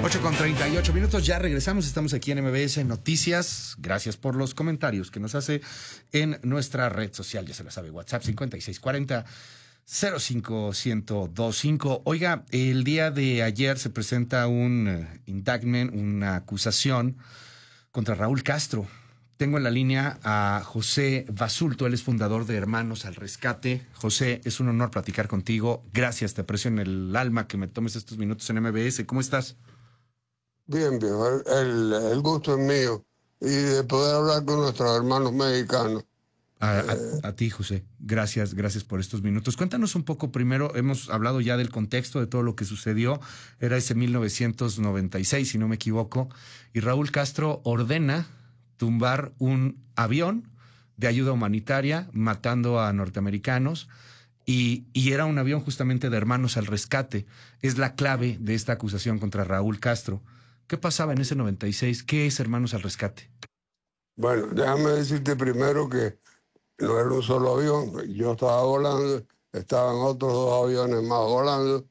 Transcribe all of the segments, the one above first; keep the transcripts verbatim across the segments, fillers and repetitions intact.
ocho con treinta y ocho minutos, ya regresamos, estamos aquí en M B S Noticias. Gracias por los comentarios que nos hace en nuestra red social, ya se la sabe, WhatsApp cincuenta y seis cuarenta cero cinco uno cero dos cinco. Oiga, el día de ayer se presenta un uh, indictment, una acusación contra Raúl Castro. Tengo en la línea a José Basulto, él es fundador de Hermanos al Rescate. José, es un honor platicar contigo. Gracias, te aprecio en el alma que me tomes estos minutos en M B S. ¿Cómo estás? Bien, bien, el, el, el gusto es mío y de poder hablar con nuestros hermanos mexicanos. A, a, a ti, José. Gracias, gracias por estos minutos. Cuéntanos un poco primero, hemos hablado ya del contexto de todo lo que sucedió. Era ese mil novecientos noventa y seis, si no me equivoco, y Raúl Castro ordena tumbar un avión de ayuda humanitaria matando a norteamericanos y, y era un avión justamente de Hermanos al Rescate. Es la clave de esta acusación contra Raúl Castro. ¿Qué pasaba en ese noventa y seis? ¿Qué es Hermanos al Rescate? Bueno, déjame decirte primero que no era un solo avión. Yo estaba volando, estaban otros dos aviones más volando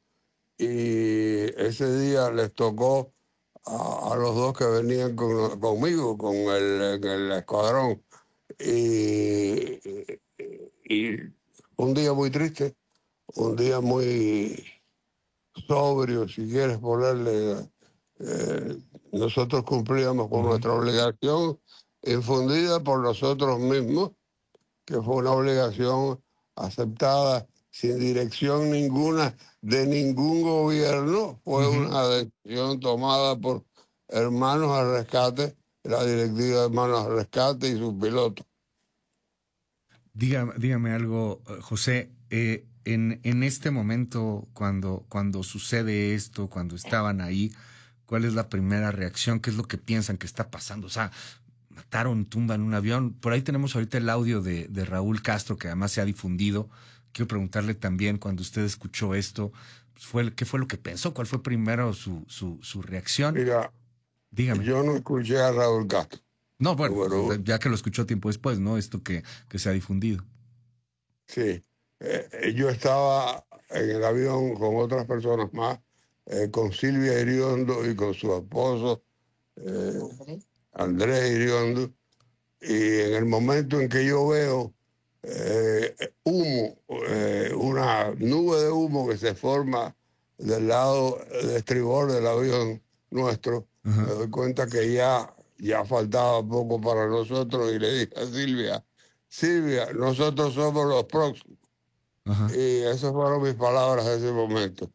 y ese día les tocó a, a los dos que venían con, conmigo, con el, el escuadrón. Y, y un día muy triste, un día muy sobrio, si quieres ponerle. Eh, nosotros cumplíamos con uh-huh. nuestra obligación infundida por nosotros mismos, que fue una obligación aceptada sin dirección ninguna de ningún gobierno. Fue uh-huh. una decisión tomada por Hermanos al Rescate, la directiva de Hermanos al Rescate y sus pilotos. Dígame, dígame algo, José. Eh, en, en este momento, cuando, cuando sucede esto, cuando estaban ahí, ¿cuál es la primera reacción? ¿Qué es lo que piensan que está pasando? O sea, mataron, tumban un avión. Por ahí tenemos ahorita el audio de, de Raúl Castro, que además se ha difundido. Quiero preguntarle también, cuando usted escuchó esto, ¿fue, ¿qué fue lo que pensó? ¿Cuál fue primero su, su, su reacción? Mira, dígame. Yo no escuché a Raúl Castro. No, bueno, Pero, ya que lo escuchó tiempo después, ¿no? Esto que, que se ha difundido. Sí. Eh, yo estaba en el avión con otras personas más, eh, con Silvia Iriondo y con su esposo, eh, Andrés Iriondo, y en el momento en que yo veo eh, humo, eh, una nube de humo que se forma del lado de estribor del avión nuestro, uh-huh. me doy cuenta que ya, ya faltaba poco para nosotros y le dije a Silvia, Silvia, nosotros somos los próximos. Uh-huh. Y esas fueron mis palabras en ese momento.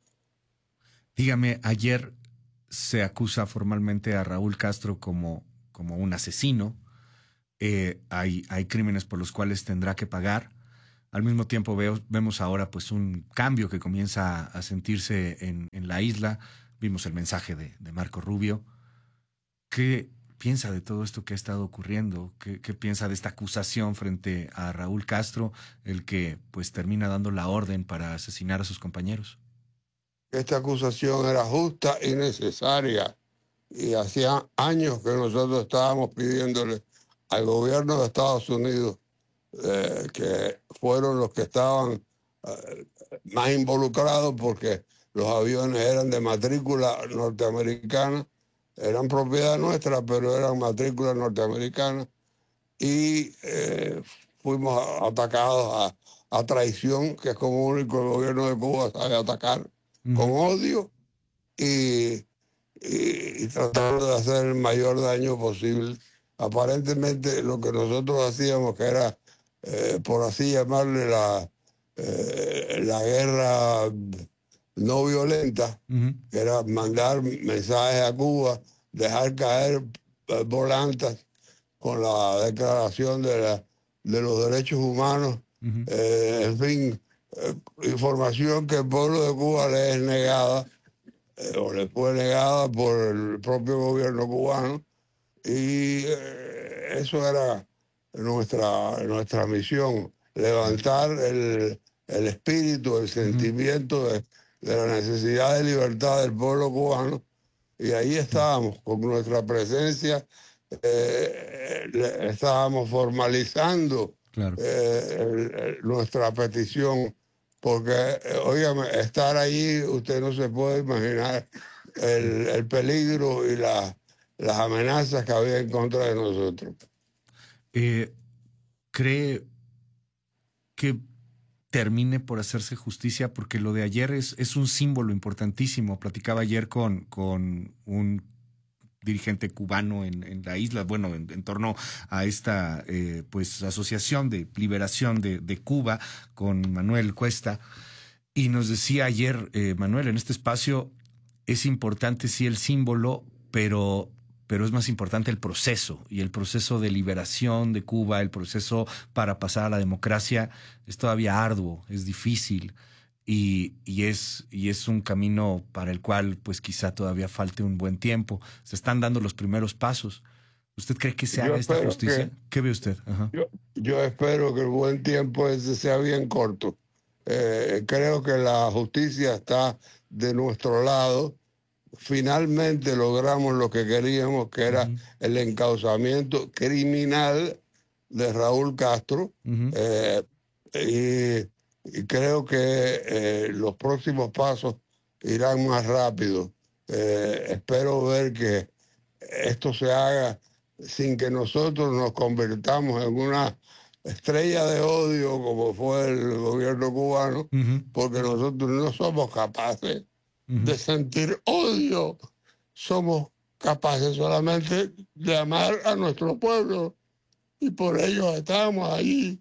Dígame, ayer se acusa formalmente a Raúl Castro como, como un asesino. Eh, hay, hay crímenes por los cuales tendrá que pagar. Al mismo tiempo veo, vemos ahora pues un cambio que comienza a sentirse en, en la isla. Vimos el mensaje de, de Marco Rubio. ¿Qué piensa de todo esto que ha estado ocurriendo? ¿Qué, qué piensa de esta acusación frente a Raúl Castro, el que pues termina dando la orden para asesinar a sus compañeros? Esta acusación era justa y necesaria, y hacía años que nosotros estábamos pidiéndole al gobierno de Estados Unidos, eh, que fueron los que estaban eh, más involucrados, porque los aviones eran de matrícula norteamericana, eran propiedad nuestra, pero eran matrícula norteamericana, y eh, fuimos atacados a, a traición, que es como único el gobierno de Cuba sabe atacar, uh-huh. con odio y, y, y tratando de hacer el mayor daño posible. Aparentemente lo que nosotros hacíamos, que era, eh, por así llamarle, la, eh, la guerra no violenta, uh-huh. que era mandar mensajes a Cuba, dejar caer volantas con la declaración de, la, de los derechos humanos, uh-huh. eh, en fin, eh, información que el pueblo de Cuba le es negada, eh, o le fue negada por el propio gobierno cubano, y eh, eso era nuestra, nuestra misión, levantar el, el espíritu, el sentimiento uh-huh. de, de la necesidad de libertad del pueblo cubano, y ahí estábamos con nuestra presencia. Eh, estábamos formalizando claro. eh, el, el, nuestra petición, porque, eh, óigame, estar allí, usted no se puede imaginar el, el peligro y la, las amenazas que había en contra de nosotros. Eh, ¿Cree que termine por hacerse justicia? Porque lo de ayer es, es un símbolo importantísimo. Platicaba ayer con, con un dirigente cubano en, en la isla, bueno, en, en torno a esta eh, pues asociación de liberación de, de Cuba, con Manuel Cuesta, y nos decía ayer, eh, Manuel, en este espacio es importante sí el símbolo, pero pero es más importante el proceso, y el proceso de liberación de Cuba, el proceso para pasar a la democracia es todavía arduo, es difícil, y, y, es, y es un camino para el cual pues quizá todavía falte un buen tiempo. Se están dando los primeros pasos. ¿Usted cree que se Yo haga esta espero justicia? que, ¿Qué ve usted? Ajá. yo, yo espero que el buen tiempo ese sea bien corto. Eh, creo que la justicia está de nuestro lado. Finalmente logramos lo que queríamos, que era Uh-huh. el encauzamiento criminal de Raúl Castro. Uh-huh. Eh, y, y creo que eh, los próximos pasos irán más rápido. Eh, espero ver que esto se haga sin que nosotros nos convertamos en una estrella de odio como fue el gobierno cubano, Uh-huh. porque nosotros no somos capaces Uh-huh. de sentir odio, somos capaces solamente de amar a nuestro pueblo, y por ello estamos ahí.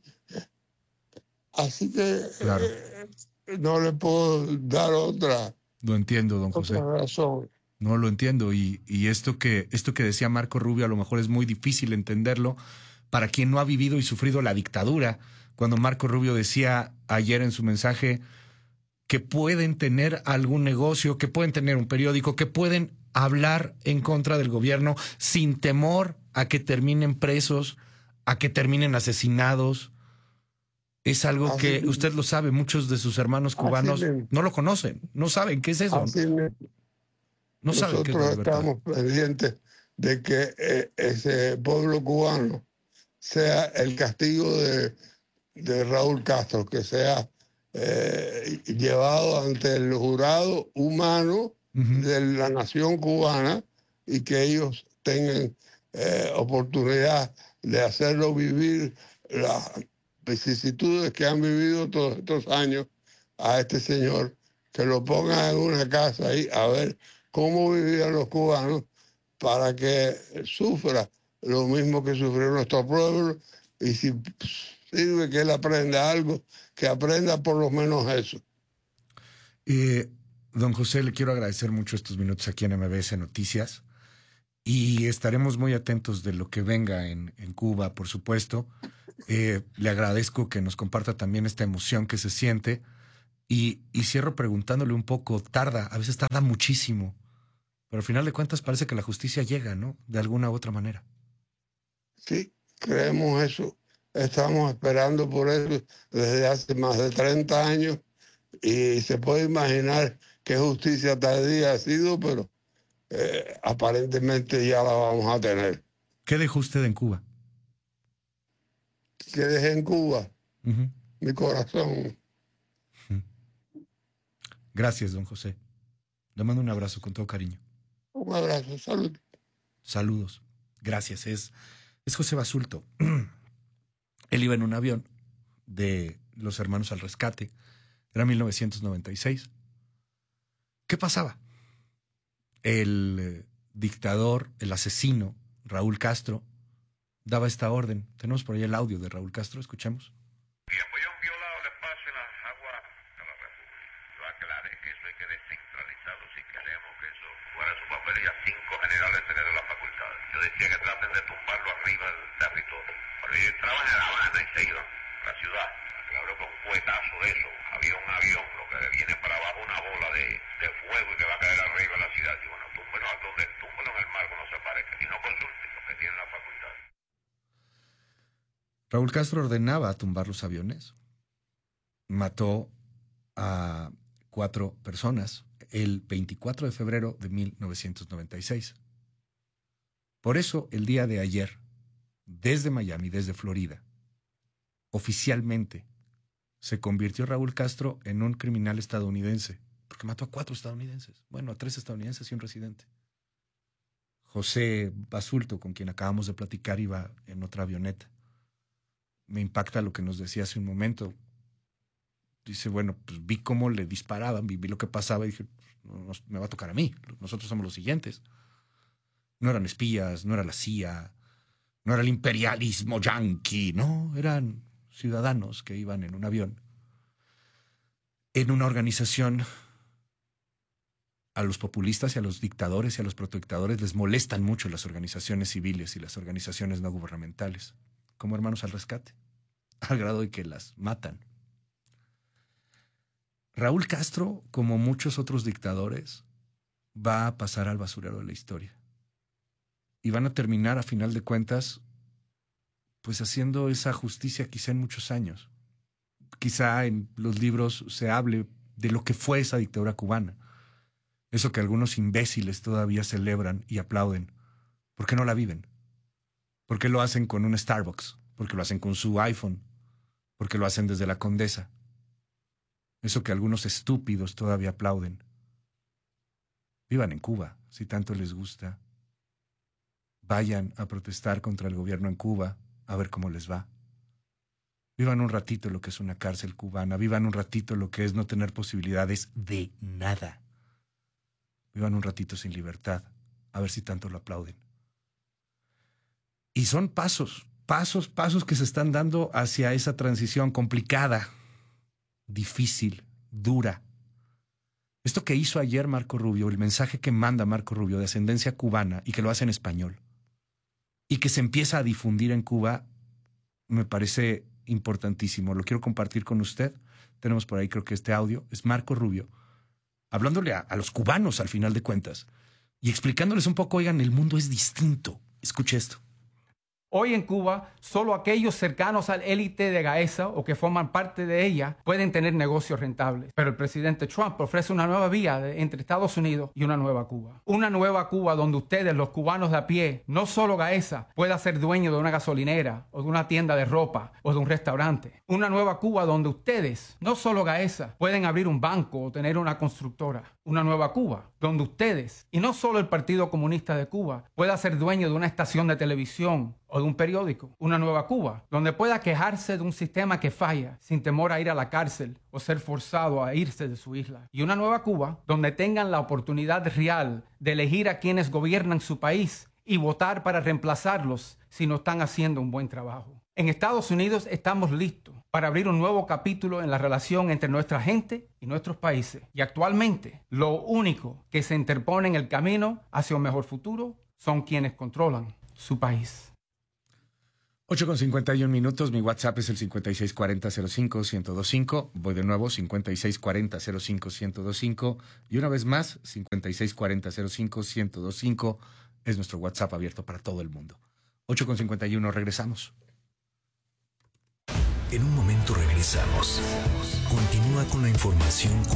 Así que Claro. eh, no le puedo dar otra, Lo entiendo, don José. otra razón. No lo entiendo, y, y esto que esto que decía Marco Rubio a lo mejor es muy difícil entenderlo para quien no ha vivido y sufrido la dictadura. Cuando Marco Rubio decía ayer en su mensaje que pueden tener algún negocio, que pueden tener un periódico, que pueden hablar en contra del gobierno sin temor a que terminen presos, a que terminen asesinados. Es algo Así que mismo, usted lo sabe, muchos de sus hermanos así cubanos mismo, no lo conocen, no saben qué es eso, así mismo. no saben qué es la Nosotros libertad. estamos pendientes de que eh, ese pueblo cubano sea el castigo de, de Raúl Castro, que sea eh, llevado ante el jurado humano Uh-huh. de la nación cubana, y que ellos tengan eh, oportunidad de hacerlo vivir las vicisitudes que han vivido todos estos años a este señor, que lo pongan en una casa ahí a ver cómo vivían los cubanos, para que sufra lo mismo que sufrió nuestro pueblo, y si sirve que él aprenda algo, que aprenda por lo menos eso. Eh, don José, le quiero agradecer mucho estos minutos aquí en M B S Noticias, y estaremos muy atentos de lo que venga en, en Cuba, por supuesto. Eh, le agradezco que nos comparta también esta emoción que se siente, y, y cierro preguntándole un poco, tarda, a veces tarda muchísimo, pero al final de cuentas parece que la justicia llega, ¿no? De alguna u otra manera. Sí, creemos eso. Estamos esperando por eso desde hace más de treinta años, y se puede imaginar qué justicia tardía ha sido, pero eh, aparentemente ya la vamos a tener. ¿Qué dejó usted en Cuba? Que dejé en Cuba Uh-huh. mi corazón. Uh-huh. Gracias, don José. Le mando un abrazo con todo cariño. Un abrazo, salud. Saludos. Gracias. Es, es José Basulto. Él iba en un avión de los Hermanos al Rescate. Era mil novecientos noventa y seis. ¿Qué pasaba? El eh, dictador, el asesino, Raúl Castro, daba esta orden. Tenemos por ahí el audio de Raúl Castro. Escuchemos. Y habían violado el espacio y las aguas de la República. Yo aclaré que eso hay que descentralizarlo si queremos que eso fuera su papel, y a cinco generales se les dio la facultad. Yo decía que traten de tumbarlo arriba del territorio. Pero ellos entraban en La Habana y se iban a la ciudad. Claro, con un cuetazo de eso, había un avión, lo que viene para abajo una bola de, de fuego y que va a caer arriba en la ciudad. Y bueno, túmbelo a donde, túmbelo en el mar, que no se parezca. Y no consulten los que tienen la facultad. Raúl Castro ordenaba tumbar los aviones. Mató a cuatro personas el veinticuatro de febrero de mil novecientos noventa y seis. Por eso, el día de ayer, desde Miami, desde Florida, oficialmente se convirtió Raúl Castro en un criminal estadounidense porque mató a cuatro estadounidenses. Bueno, a tres estadounidenses y un residente. José Basulto, con quien acabamos de platicar, iba en otra avioneta. Me impacta lo que nos decía hace un momento. Dice, bueno, pues vi cómo le disparaban, vi, vi lo que pasaba y dije, no, no, me va a tocar a mí. Nosotros somos los siguientes. No eran espías, no era la C I A, no era el imperialismo yanqui, no, eran ciudadanos que iban en un avión, en una organización. A los populistas y a los dictadores y a los protectadores les molestan mucho las organizaciones civiles y las organizaciones no gubernamentales, como Hermanos al Rescate, al grado de que las matan. Raúl Castro, como muchos otros dictadores, va a pasar al basurero de la historia. Y van a terminar, a final de cuentas, pues haciendo esa justicia quizá en muchos años. Quizá en los libros se hable de lo que fue esa dictadura cubana. Eso que algunos imbéciles todavía celebran y aplauden. ¿Por qué no la viven? ¿Por qué lo hacen con un Starbucks? ¿Por qué lo hacen con su iPhone? ¿Por qué lo hacen desde la Condesa? Eso que algunos estúpidos todavía aplauden. Vivan en Cuba, si tanto les gusta. Vayan a protestar contra el gobierno en Cuba, a ver cómo les va. Vivan un ratito lo que es una cárcel cubana. Vivan un ratito lo que es no tener posibilidades de nada. Vivan un ratito sin libertad, a ver si tanto lo aplauden. Y son pasos, pasos, pasos que se están dando hacia esa transición complicada, difícil, dura. Esto que hizo ayer Marco Rubio, el mensaje que manda Marco Rubio de ascendencia cubana y que lo hace en español y que se empieza a difundir en Cuba, me parece importantísimo. Lo quiero compartir con usted. Tenemos por ahí creo que este audio. Es Marco Rubio hablándole a, a los cubanos al final de cuentas y explicándoles un poco, oigan, el mundo es distinto. Escuche esto. Hoy en Cuba, solo aquellos cercanos al élite de Gaesa o que forman parte de ella pueden tener negocios rentables. Pero el presidente Trump ofrece una nueva vía de, entre Estados Unidos y una nueva Cuba. Una nueva Cuba donde ustedes, los cubanos de a pie, no solo Gaesa, pueda ser dueño de una gasolinera o de una tienda de ropa o de un restaurante. Una nueva Cuba donde ustedes, no solo Gaesa, pueden abrir un banco o tener una constructora. Una nueva Cuba donde ustedes, y no solo el Partido Comunista de Cuba, pueda ser dueño de una estación de televisión o de un periódico. Una nueva Cuba donde pueda quejarse de un sistema que falla sin temor a ir a la cárcel o ser forzado a irse de su isla. Y una nueva Cuba donde tengan la oportunidad real de elegir a quienes gobiernan su país y votar para reemplazarlos si no están haciendo un buen trabajo. En Estados Unidos estamos listos para abrir un nuevo capítulo en la relación entre nuestra gente y nuestros países. Y actualmente, lo único que se interpone en el camino hacia un mejor futuro son quienes controlan su país. ocho con cincuenta y un minutos, mi WhatsApp es el cincuenta y seis cuarenta cero cinco ciento veinticinco. Voy de nuevo, cincuenta y seis cuarenta cero cinco ciento veinticinco. Y una vez más, cincuenta y seis cuarenta cero cinco ciento veinticinco es nuestro WhatsApp abierto para todo el mundo. ocho con cincuenta y uno, regresamos. En un momento regresamos. Continúa con la información.